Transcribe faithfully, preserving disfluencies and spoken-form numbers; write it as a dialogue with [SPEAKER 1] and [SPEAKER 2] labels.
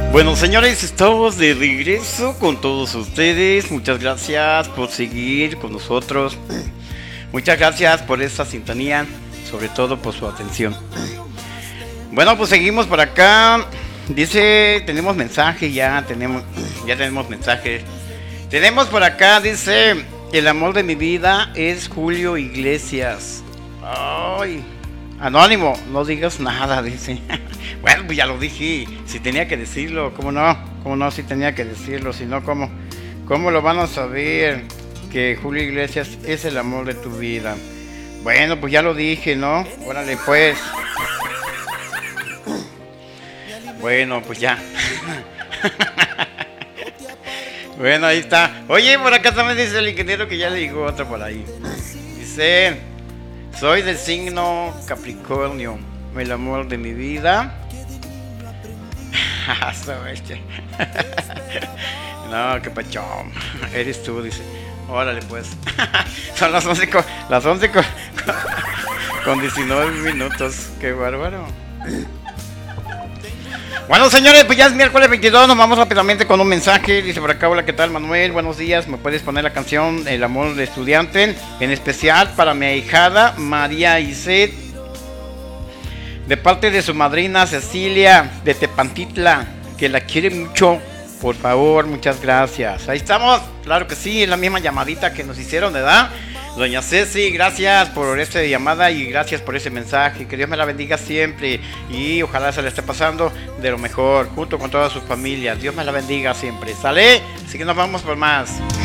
[SPEAKER 1] Bueno, señores, estamos de regreso con todos ustedes. Muchas gracias por seguir con nosotros. Muchas gracias por esta sintonía, sobre todo por su atención. Bueno, pues seguimos por acá. Dice, tenemos mensaje, ya tenemos, ya tenemos mensaje. Tenemos por acá, dice, el amor de mi vida es Julio Iglesias. Ay, anónimo, no digas nada, dice. Bueno, pues ya lo dije, si tenía que decirlo, ¿cómo no? ¿Cómo no? Si tenía que decirlo, si no, ¿cómo? ¿Cómo lo van a saber que Julio Iglesias es el amor de tu vida? Bueno, pues ya lo dije, ¿no? Órale, pues. Bueno, pues ya. Bueno, ahí está. Oye, por acá también dice el ingeniero que ya le llegó otro por ahí. Dice, soy del signo Capricornio, el amor de mi vida. No, qué pachón. Eres tú, dice. Órale, pues. Son las once con, las once con, con diecinueve minutos. Qué bárbaro. Bueno, señores, pues ya es miércoles veintidós, nos vamos rápidamente con un mensaje. Dice por acá, hola, ¿qué tal, Manuel? Buenos días, ¿me puedes poner la canción El amor de estudiante? En especial para mi ahijada María Iset, de parte de su madrina Cecilia de Tepantitla, que la quiere mucho. Por favor, muchas gracias. Ahí estamos, claro que sí, es la misma llamadita que nos hicieron, ¿verdad? Doña Ceci, gracias por esta llamada y gracias por ese mensaje. Que Dios me la bendiga siempre y ojalá se le esté pasando de lo mejor, junto con toda su familia. Dios me la bendiga siempre. ¿Sale? Así que nos vamos por más.